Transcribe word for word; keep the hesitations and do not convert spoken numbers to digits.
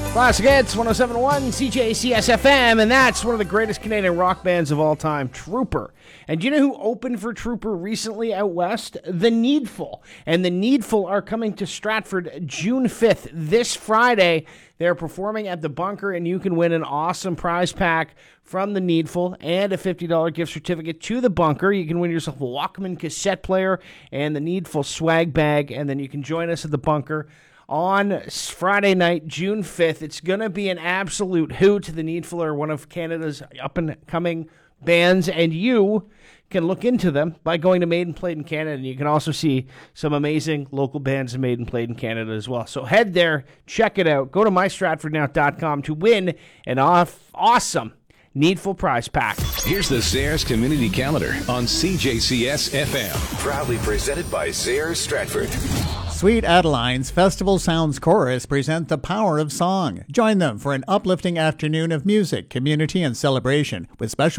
Classic Hits, one oh seven point one C J C S F M, and that's one of the greatest Canadian rock bands of all time, Trooper. And do you know who opened for Trooper recently out west? The Needful. And The Needful are coming to Stratford June fifth, this Friday. They're performing at the Bunker, and you can win an awesome prize pack from The Needful and a fifty dollars gift certificate to the Bunker. You can win yourself a Walkman cassette player and the Needful swag bag, and then you can join us at the Bunker on Friday night, June fifth. It's going to be an absolute hoot. The Needful are one of Canada's up-and-coming bands, and you can look into them by going to Made and Played in Canada, and you can also see some amazing local bands Made and Played in Canada as well. So head there, check it out. Go to my stratford now dot com to win an off- awesome Needful prize pack. Here's the Zehrs Community Calendar on C J C S F M. Proudly presented by Zehrs Stratford. Sweet Adeline's Festival Sounds Chorus present The Power of Song. Join them for an uplifting afternoon of music, community, and celebration with special